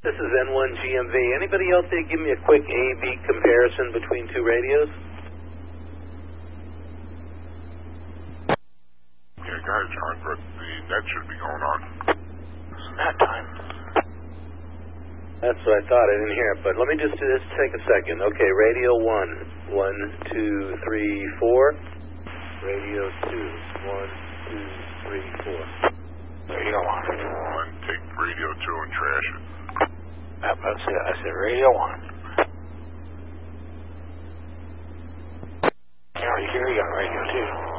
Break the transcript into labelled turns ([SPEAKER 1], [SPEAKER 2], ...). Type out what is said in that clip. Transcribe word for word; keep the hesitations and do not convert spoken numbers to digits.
[SPEAKER 1] This is N one G M V. Anybody out there give me a quick A B comparison between two radios?
[SPEAKER 2] Yeah, go ahead, John, but the net should be going on.
[SPEAKER 3] It's net time.
[SPEAKER 1] That's what I thought. I didn't hear it, but let me just, just take a second. Okay, radio one. One, two, three, four. Radio two. One, two, three, four.
[SPEAKER 3] Radio one.
[SPEAKER 2] One, take radio two and trash it.
[SPEAKER 3] Yep, that's it. I said radio one. You already hear you on radio two.